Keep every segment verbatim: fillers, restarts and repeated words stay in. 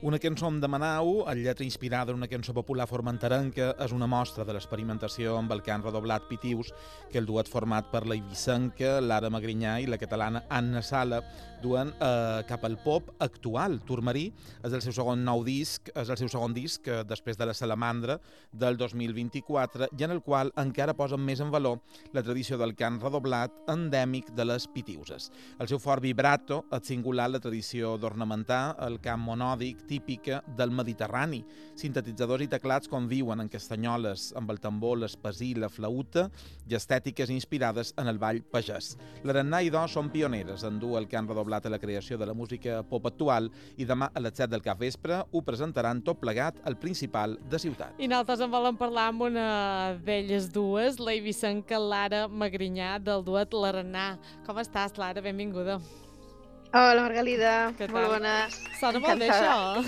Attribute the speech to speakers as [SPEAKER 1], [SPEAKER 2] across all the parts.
[SPEAKER 1] Una cançó amb Demanau, el lletra inspirada en una cançó popular formenterenca, és una mostra de l'experimentació amb el cant redoblat Pitius, que el duet format per la eivissenca Lara Magrinyà i la catalana Anna Sala duen eh, cap al pop actual. Turmarí és el seu segon nou disc, és el seu segon disc eh, després de la Salamandra del dos mil vint-i-quatre, i en el qual encara posen més en valor la tradició del cant redoblat endèmic de les Pitiuses. El seu fort vibrato és singular la tradició d'ornamentar el cant monòdic típica del Mediterrani. Sintetitzadors i teclats conviuen en castanyoles amb el tambor, l'espasí, la flauta i estètiques inspirades en el ball pagès. L'Arannà i Do són pioneres en dur el cant redoblat a la creació de la música pop actual i demà a les set del capvespre ho presentaran tot plegat al Principal de Ciutat.
[SPEAKER 2] I nosaltres en volem parlar amb una d'elles dues, la eivissenca Lara Magrinyà del duet L'Arannà. Com estàs, Lara? Benvinguda.
[SPEAKER 3] Hola, Margalida.
[SPEAKER 2] Què tal?
[SPEAKER 3] Molt bones.
[SPEAKER 2] Sona molt bé,
[SPEAKER 3] Encantada.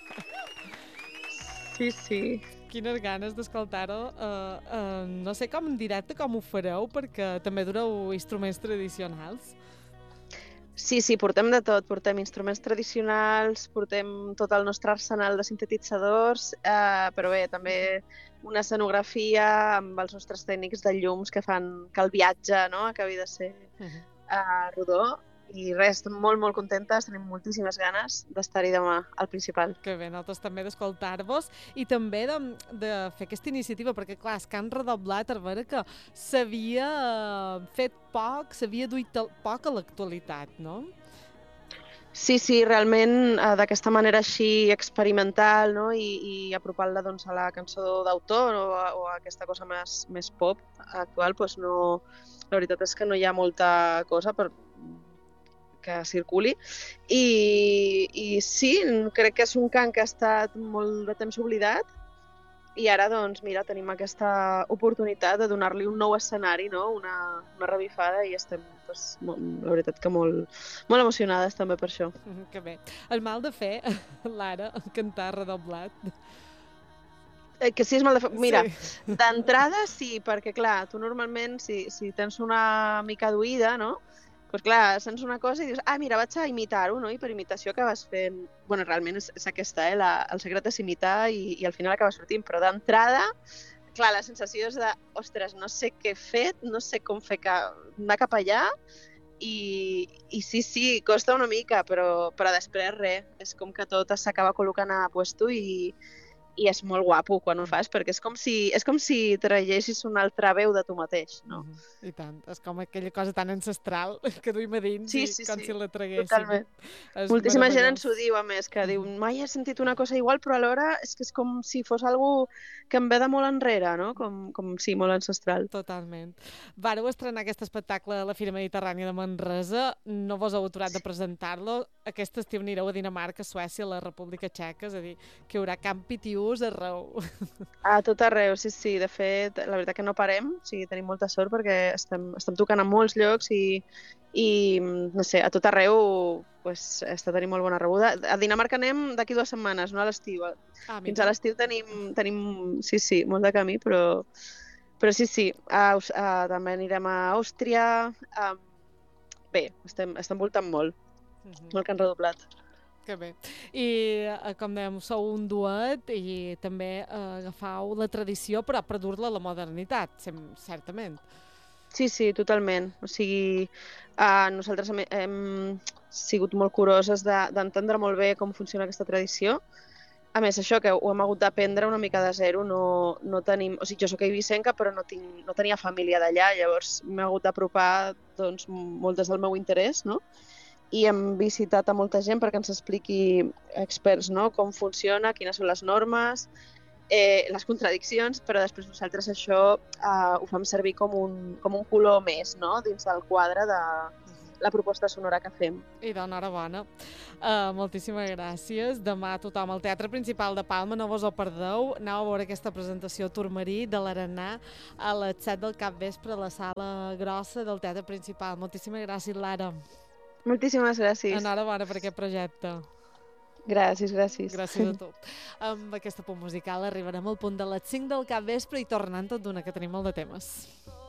[SPEAKER 2] això.
[SPEAKER 3] Sí, sí.
[SPEAKER 2] Quines ganes d'escoltar-ho. Uh, uh, no sé com en directe com ho fareu, perquè també dureu instruments tradicionals.
[SPEAKER 3] Sí, sí, portem de tot. Portem instruments tradicionals, portem tot el nostre arsenal de sintetitzadors, eh, però bé, també una escenografia amb els nostres tècnics de llums que fan que el viatge, no?, acabi de ser
[SPEAKER 2] Uh-huh.
[SPEAKER 3] eh, rodó. I res, estem molt, molt contentes, tenim moltíssimes ganes d'estar-hi demà al Principal.
[SPEAKER 2] Que bé, nosaltres també d'escoltar-vos i també de, de fer aquesta iniciativa, perquè clar, és que han redoblat a veure que s'havia fet poc, s'havia duit poc a l'actualitat, no?
[SPEAKER 3] Sí, sí, realment eh, d'aquesta manera així experimental, no? I, i apropant-la doncs, a la cançó d'autor o, a, o a aquesta cosa més, més pop actual, doncs no, la veritat és que no hi ha molta cosa per que circuli. I, I sí, crec que és un cant que ha estat molt de temps oblidat i ara, doncs, mira, tenim aquesta oportunitat de donar-li un nou escenari, no? Una, una revifada i estem, doncs, molt, la veritat que molt, molt emocionades també per això.
[SPEAKER 2] Que bé. El mal de fer, Lara, cantar redoblat.
[SPEAKER 3] Eh, que sí és mal de fer. Mira,
[SPEAKER 2] Sí.
[SPEAKER 3] d'entrada sí, perquè clar, tu normalment si, si tens una mica d'oïda, no? Doncs clar, sents una cosa i dius, ah, mira, vaig a imitar-ho, no? I per imitació acabes fent... Bueno, realment és, és aquesta, eh? La, el secret és imitar i, i al final acaba sortint, però d'entrada, clar, la sensació és de, ostres, no sé què he fet, no sé com fer que... anar cap allà i, i sí, sí, costa una mica, però, però després res, és com que tot s'acaba col·locant a puesto i, i és molt guapo quan ho fas, perquè és com si, és com si traguessis una altra veu de tu mateix, no?
[SPEAKER 2] Uh -huh. I tant, és com aquella cosa tan ancestral que duim a dins
[SPEAKER 3] Sí,
[SPEAKER 2] i
[SPEAKER 3] sí,
[SPEAKER 2] com
[SPEAKER 3] sí,
[SPEAKER 2] si la traguéssim.
[SPEAKER 3] totalment.
[SPEAKER 2] És
[SPEAKER 3] Moltíssima gent
[SPEAKER 2] meravellós.
[SPEAKER 3] ens ho diu, a més, que diu, mai he sentit una cosa igual, però alhora és que és com si fos algo que em ve de molt enrere, no? Com, com sí, molt ancestral.
[SPEAKER 2] Totalment. Vareu estrenar aquest espectacle a la Fira Mediterrània de Manresa, no vos heu aturat de presentar-lo. Aquest estiu anireu a Dinamarca, Suècia, la República Txeca, és a dir, que hi haurà camp Pitiús arreu.
[SPEAKER 3] A tot arreu, sí, sí. De fet, la veritat que no parem, o sigui, tenim molta sort perquè estem, estem tocant a molts llocs i, i, no sé, a tot arreu pues, està tenint molt bona rebuda. A Dinamarca anem d'aquí dues setmanes, no a l'estiu.
[SPEAKER 2] Ah,
[SPEAKER 3] Fins a l'estiu tenim, tenim, sí, sí, molt de camí, però, però sí, sí. A, a, també anirem a Àustria. A, bé, estem, estem voltant molt,
[SPEAKER 2] uh -huh.
[SPEAKER 3] molt que han redoblat.
[SPEAKER 2] Que bé. I, eh, com dèiem, sou un duet i també eh, agafau la tradició, però per dur-la a la modernitat, certament.
[SPEAKER 3] Sí, sí, totalment. O sigui, uh, nosaltres hem, hem sigut molt curoses d'entendre de, molt bé com funciona aquesta tradició. A més, això que ho hem hagut d'aprendre una mica de zero, no, no tenim... O sigui, jo soc eivissenca, però no, tinc, no tenia família d'allà, llavors m'he hagut d'apropar doncs, molt des del meu interès, no? I hem visitat a molta gent perquè ens expliqui experts, no? Com funciona, quines són les normes, eh, les contradiccions, però després nosaltres això eh, ho fem servir com un, com un color més, no? Dins del quadre de la proposta sonora que fem.
[SPEAKER 2] I d'enhorabona. Uh, moltíssimes gràcies. Demà tothom al Teatre Principal de Palma, no vos ho perdeu. Aneu a veure aquesta presentació Turmarí de l'Arannà a les set del capvespre a la sala grossa del Teatre Principal. Moltíssimes gràcies, Lara.
[SPEAKER 3] Moltíssimes gràcies.
[SPEAKER 2] Enhorabona per aquest projecte.
[SPEAKER 3] Gràcies, gràcies.
[SPEAKER 2] Gràcies a tu. Amb aquesta punt musical arribarem al punt de les cinc del capvespre i tornant tot d'una, que tenim molt de temes.